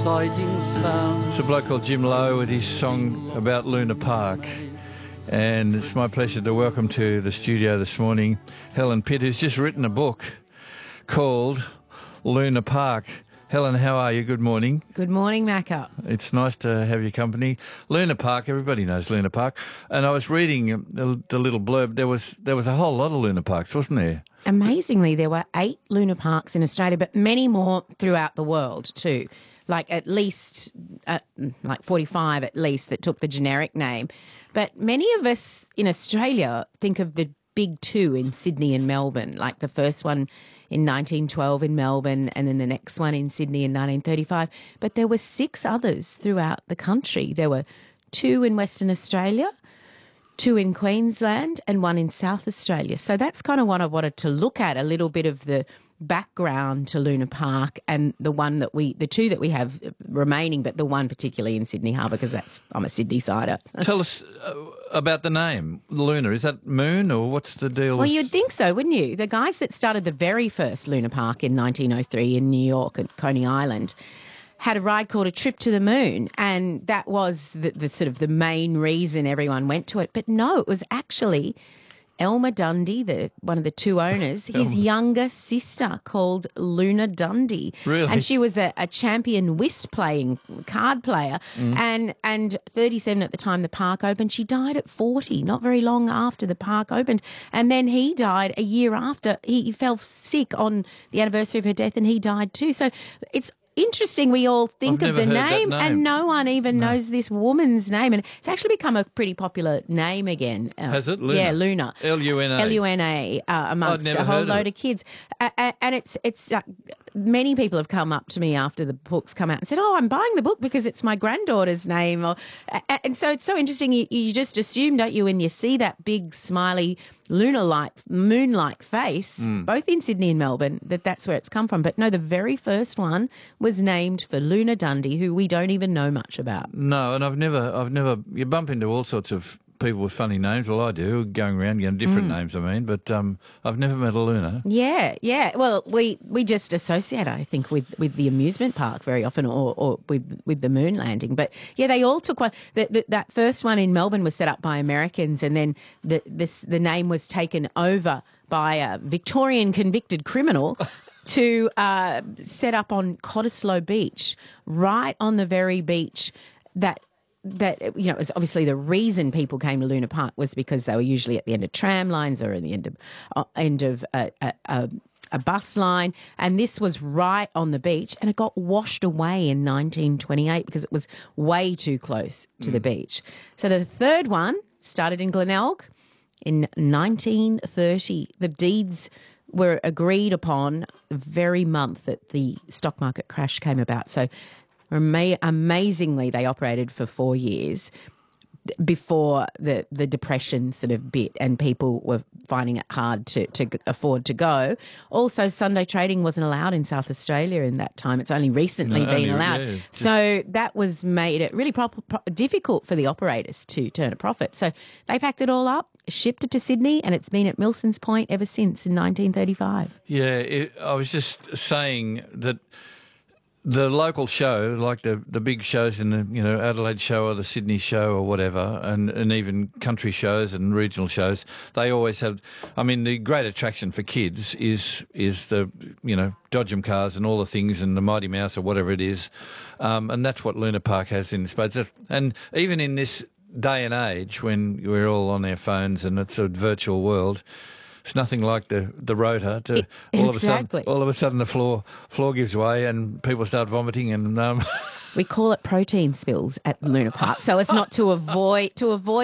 exciting sound. It's a bloke called Jim Lowe with his song about Luna Park. And it's my pleasure to welcome to the studio this morning Helen Pitt, who's just written a book called Luna Park. Helen, how are you? Good morning. Good morning, Macca. It's nice to have your company. Luna Park, everybody knows Luna Park. And I was reading the little blurb. There was a whole lot of Luna Parks, wasn't there? Amazingly, there were 8 Luna Parks in Australia, but many more throughout the world too. Like at least, like 45 at least that took the generic name. But many of us in Australia think of the big 2 in Sydney and Melbourne, like the first one in 1912 in Melbourne and then the next one in Sydney in 1935. But there were 6 others throughout the country. There were 2 in Western Australia, 2 in Queensland and 1 in South Australia. So that's kind of what I wanted to look at, a little bit of the background to Luna Park and the 2 that we have remaining, but the one particularly in Sydney Harbour, because I'm a Sydney sider. Tell us about the name, Luna. Is that moon or what's the deal? Well, you'd think so, wouldn't you? The guys that started the very first Luna Park in 1903 in New York at Coney Island had a ride called A Trip to the Moon, and that was the sort of the main reason everyone went to it. But no, it was actually Elmer Dundee, one of the 2 owners, his younger sister called Luna Dundee. Really? And she was a champion whist-playing card player and 37 at the time the park opened. She died at 40, not very long after the park opened. And then he died a year after. He fell sick on the anniversary of her death and he died too. So it's interesting, we all think I've of the never heard name that name. and no one even knows this woman's name. And it's actually become a pretty popular name again. Has it? Luna? Yeah, Luna. L-U-N-A. L-U-N-A amongst a whole load of kids. And it's many people have come up to me after the book's come out and said, I'm buying the book because it's my granddaughter's name. And so it's so interesting. You just assume, don't you, when you see that big, smiley, lunar-like, moon-like face, both in Sydney and Melbourne, that's where it's come from. But no, the very first one was named for Luna Dundee, who we don't even know much about. No, and I've never. You bump into all sorts of people with funny names. Well, I do, going around getting different names. I mean, but I've never met a Luna. Yeah. Well, we just associate, I think, with the amusement park very often, or with the moon landing. But yeah, they all took one. That first one in Melbourne was set up by Americans, and then the name was taken over by a Victorian convicted criminal to set up on Cottesloe Beach, right on the very beach that it's obviously the reason people came to Luna Park was because they were usually at the end of tram lines or at the end of a bus line, and this was right on the beach, and it got washed away in 1928 because it was way too close to the beach. So the third one started in Glenelg in 1930. The deeds were agreed upon the very month that the stock market crash came about. So amazingly, they operated for 4 years before the depression sort of bit and people were finding it hard to afford to go. Also, Sunday trading wasn't allowed in South Australia in that time. It's only recently been allowed. Yeah, so that was made it really difficult for the operators to turn a profit. So they packed it all up, shipped it to Sydney, and it's been at Milson's Point ever since in 1935. Yeah, I was just saying that the local show, like the big shows in the Adelaide show or the Sydney show or whatever, and even country shows and regional shows, they always have. I mean, the great attraction for kids is the Dodgem cars and all the things and the Mighty Mouse or whatever it is, and that's what Luna Park has in spades. And even in this day and age when we're all on our phones and it's a virtual world, it's nothing like the rotor. All of a sudden, the floor gives way and people start vomiting and. We call it protein spills at Luna Park, so it's not to avoid